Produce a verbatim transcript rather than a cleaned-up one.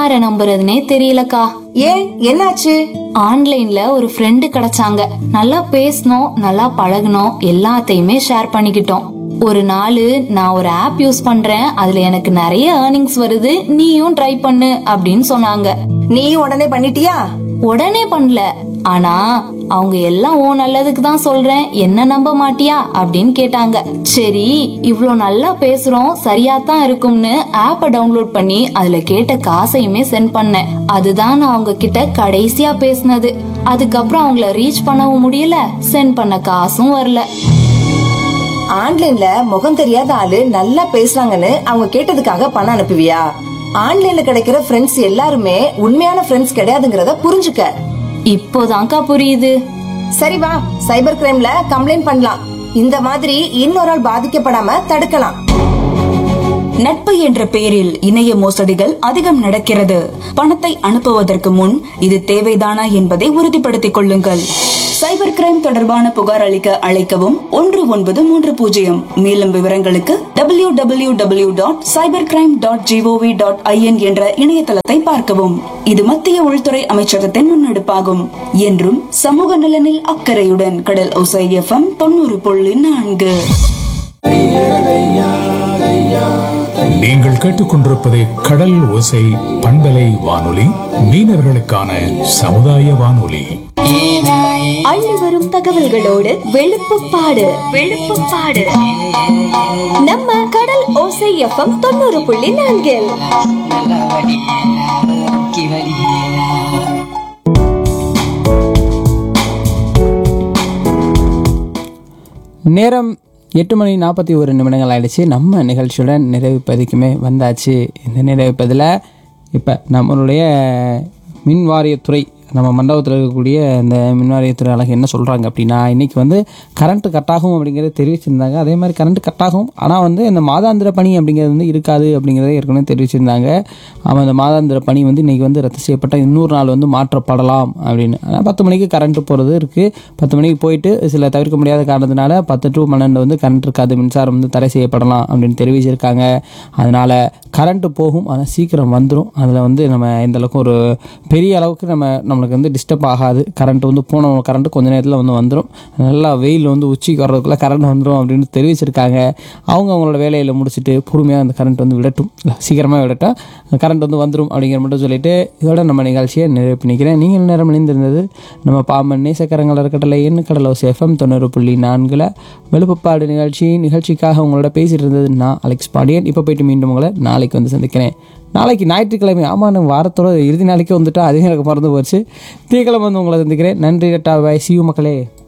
யார நம்புறதுனே தெரியலக்கா. ஏன், என்னாச்சு? ஆன்லைன்ல ஒரு ஃப்ரெண்டு கிடைச்சாங்க. நல்லா பேசணும், நல்லா பழகணும், எல்லாத்தையுமே ஷேர் பண்ணிக்கிட்டோம். ஒரு நாள் நான் ஒரு ஆப் யூஸ் பண்றேன், அதுல எனக்கு நிறைய ஏர்னிங்ஸ் வருது, நீயும் ட்ரை பண்ணு அப்படின்னு சொன்னாங்க. நீயும் உடனே பண்ணிட்டியா? உடனே பண்ணல, ஆனா அவங்க எல்லாம் ஓ நல்லதுக்கு தான் சொல்றேன், என்ன நம்ப மாட்டியா அப்படின்னு கேட்டாங்க. சரி, இவ்ளோ நல்லா பேசுறோம், சரியா தான் இருக்கும்னு ஆப்ப டவுன்லோட் பண்ணி அதுல கேட்ட காசையுமே சென்ட் பண்ணேன். அதுதான் நான் அவங்க கிட்ட கடைசியா பேசினது. அதுக்கப்புறம் அவங்கள ரீச் பண்ணவும் முடியல, சென்ட் பண்ண காசும் வரல. ஆன்லைன்ல முகம் தெரியாத ஆளு நல்லா பேசுறாங்கன்னு அவங்க கேட்டதுக்காக பணம் அனுப்புவியா? ஆன்லைன்ல கிடைக்கிற ஃப்ரெண்ட்ஸ் எல்லாருமே உண்மையான ஃப்ரெண்ட்ஸ் கிடையாதுங்கறத புரிஞ்சுக்க. இப்போதான்க்கா புரியுது. சரி வா, சைபர் கிரைம்ல கம்ப்ளைண்ட் பண்ணலாம். இந்த மாதிரி இன்னொரு ஆள் பாதிக்கப்படாம தடுக்கலாம். நட்பு என்ற பெயரில் இணைய மோசடிகள் அதிகம் நடக்கிறது. பணத்தை அனுப்புவதற்கு முன் இது தேவைதானா என்பதை உறுதிப்படுத்திக் கொள்ளுங்கள். சைபர் கிரைம் தொடர்பான புகார் அளிக்க அழைக்கவும் ஒன்று ஒன்பது மூன்று பூஜ்ஜியம். மேலும் விவரங்களுக்கு W W W dot cyber crime dot gov dot IN என்ற இணையதளத்தை பார்க்கவும். இது மத்திய உள்துறை அமைச்சகத்தின் முன்னெடுப்பாகும். என்றும் சமூக நலனில் அக்கறையுடன் கடல் ஓசை எஃப்எம் தொண்ணூறு புள்ளி நான்கு. நீங்கள் கேட்டுக்கொண்டிருப்பது கடல் ஓசை பண்பலை வானொலி, மீனவர்களுக்கான சமுதாய வானொலி. அள்ளி வரும் தகவல்களோடு வெளுப்புப்பாடு வெளுப்புப்பாடு நம்ம கடல் ஓசை எஃப்எம் தொண்ணூறு புள்ளி நான்கில். நேரம் எட்டு மணி நாற்பத்தி ஒரு நிமிடங்கள் ஆயிடுச்சு. நம்ம நிகழ்ச்சியுடன் நிறைவு பதிக்குமே வந்தாச்சு. இந்த நிறைவு பதில் இப்போ நம்மளுடைய மின் வாரியத்துறை, நம்ம மண்டபத்தில் இருக்கக்கூடிய இந்த மின்வாரியத்துறை அழகு என்ன சொல்கிறாங்க அப்படின்னா, இன்றைக்கி வந்து கரண்ட்டு கட் ஆகும் அப்படிங்கிறத தெரிவிச்சிருந்தாங்க. அதே மாதிரி கரண்ட்டு கட் ஆகும், ஆனால் வந்து இந்த மாதாந்திர பணி அப்படிங்கிறது வந்து இருக்காது அப்படிங்கிறத ஏற்கனவே தெரிவிச்சிருந்தாங்க. அவன் அந்த மாதாந்திர பணி வந்து இன்றைக்கி வந்து ரத்து செய்யப்பட்ட இன்னொரு நாள் வந்து மாற்றப்படலாம் அப்படின்னு. ஆனால் பத்து மணிக்கு கரண்ட்டு போகிறது இருக்குது. பத்து மணிக்கு போயிட்டு சில தவிர்க்க முடியாத காரணத்தினால பத்து டு பன்னெண்டு வந்து கரண்ட் இருக்காது, மின்சாரம் வந்து தடை செய்யப்படலாம் அப்படின்னு தெரிவிச்சிருக்காங்க. அதனால் கரண்ட்டு போகும், ஆனால் சீக்கிரம் வந்துடும். அதில் வந்து நம்ம எந்தளவுக்கு ஒரு பெரிய அளவுக்கு நம்ம நம்மளுக்கு வந்து டிஸ்டர்ப் ஆகாது. கரண்ட் வந்து போன கரண்ட்டு கொஞ்சம் நேரத்தில் வந்து வந்துடும். நல்லா வெயில் வந்து உச்சிக்கு வர்றதுக்குள்ளே கரண்ட் வந்துடும் அப்படின்னு தெரிவிச்சிருக்காங்க. அவங்க அவங்களோட வேலையில் முடிச்சுட்டு பொறுமையாக அந்த கரண்ட் வந்து விடட்டும், சீக்கிரமாக விடட்டும், கரண்ட் வந்து வந்துடும் அப்படிங்கிற மட்டும் சொல்லிட்டு இதோட நம்ம நிகழ்ச்சியை நிறைவு பண்ணிக்கிறேன். நீங்கள் நேரம் இணைந்திருந்தது நம்ம பாம்பன் நேசக்கரங்கள் இருக்கட்டளை எண்ணு கடலோ எஃப்எம் தொண்ணூறு புள்ளி நான்கில் வெளுப்புப்பாடு நிகழ்ச்சி. நிகழ்ச்சிக்காக உங்களோட பேசிட்டு இருந்தது நான் அலெக்ஸ் பாண்டியன். இப்போ போயிட்டு மீண்டும் உங்களை நாளைக்கு வந்து சந்திக்கிறேன். நாளைக்கு ஞாயிற்றுக்கிழமை, ஆமாம் நம்ம வாரத்தோட இறுதி நாளைக்கே வந்துட்டோம், அதுவும் எனக்கு மறந்து போச்சு. திங்கக்கிழமை வந்து உங்களை சந்திக்கிறேன். நன்றி, டட்டா, பாய், சி யூ மக்களே.